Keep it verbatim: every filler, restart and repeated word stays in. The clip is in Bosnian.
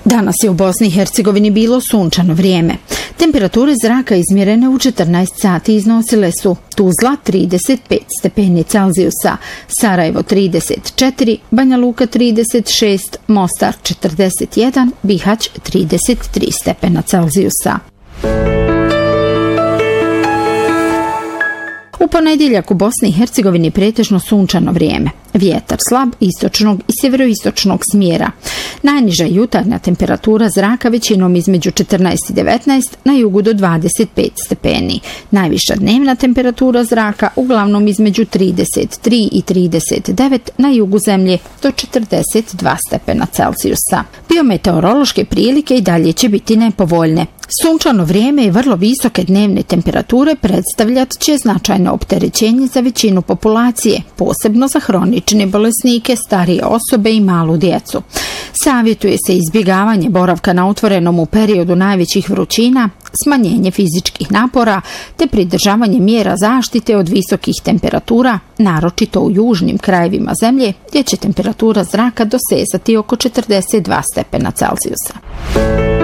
Danas je u Bosni i Hercegovini bilo sunčano vrijeme. Temperature zraka izmjerene u četrnaest sati iznosile su Tuzla trideset pet stepeni Celzijusa, Sarajevo trideset četiri, Banja Luka trideset šest, Mostar četrdeset jedan, Bihać trideset tri stepena Celzijusa. U ponedjeljak u Bosni i Hercegovini pretežno sunčano vrijeme. Vjetar slab istočnog i sjeveroistočnog smjera. Najniža jutarnja temperatura zraka većinom između četrnaest i devetnaest, na jugu do dvadeset pet stepeni. Najviša dnevna temperatura zraka uglavnom između trideset tri i trideset devet, na jugu zemlje do četrdeset dva stepena Celzijusa. Biometeorološke prilike i dalje će biti nepovoljne. Sunčano vrijeme i vrlo visoke dnevne temperature predstavljat će značajno opterećenje za većinu populacije, posebno za hronične bolesnike, starije osobe i malu djecu. Savjetuje se izbjegavanje boravka na otvorenom u periodu najvećih vrućina, smanjenje fizičkih napora te pridržavanje mjera zaštite od visokih temperatura, naročito u južnim krajevima zemlje gdje će temperatura zraka dosezati oko četrdeset dva stepena Celzijusa.